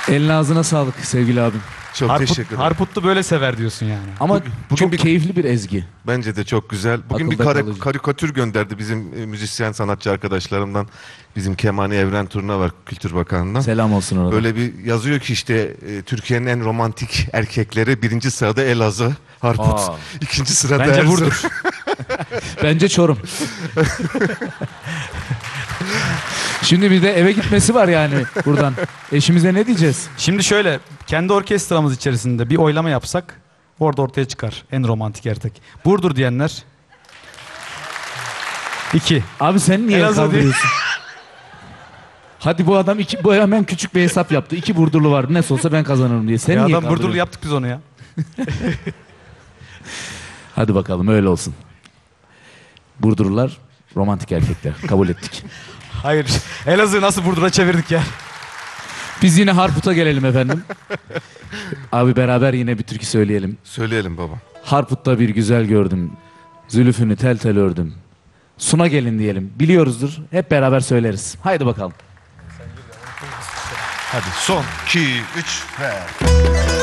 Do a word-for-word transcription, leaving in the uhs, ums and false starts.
Eline ağzına sağlık sevgili abim. Çok Harput, teşekkür ederim. Harputlu böyle sever diyorsun yani. Ama Bugün- bugün çok bir- keyifli bir ezgi. Bence de çok güzel. Bugün Akılda bir kare- kalıcı. karikatür gönderdi bizim e, müzisyen sanatçı arkadaşlarımdan. Bizim Kemani Evren Turna var Kültür Bakanlığı'ndan. Selam olsun orada. Böyle bir yazıyor ki işte e, Türkiye'nin en romantik erkekleri birinci sırada Elazığ, Harput. Aa. İkinci sırada Bence Erzurum. Burdur. Bence Çorum. Şimdi bir de eve gitmesi var yani buradan. Eşimize ne diyeceğiz? Şimdi şöyle, kendi orkestramız içerisinde bir oylama yapsak orada ortaya çıkar en romantik erkek. Burdur diyenler. İki. Abi sen niye Elazığ değil. kaldırıyorsun? Hadi bu adam iki, bu hemen küçük bir hesap yaptı. İki Burdurlu var. Nasıl olsa ben kazanırım diye. Sen Ya niye adam Burdurlu kaldırıyorsun? yaptık biz onu ya. Hadi bakalım öyle olsun. Burdurlular romantik erkekler. Kabul ettik. Hayır. Elazığ nasıl Burdur'a çevirdik ya? Biz yine Harput'a gelelim efendim. Abi beraber yine bir türkü söyleyelim. Söyleyelim baba. Harput'ta bir güzel gördüm. Zülüfünü tel tel ördüm. Suna gelin diyelim. Biliyoruzdur. Hep beraber söyleriz. Haydi bakalım. Hadi son iki üç ve...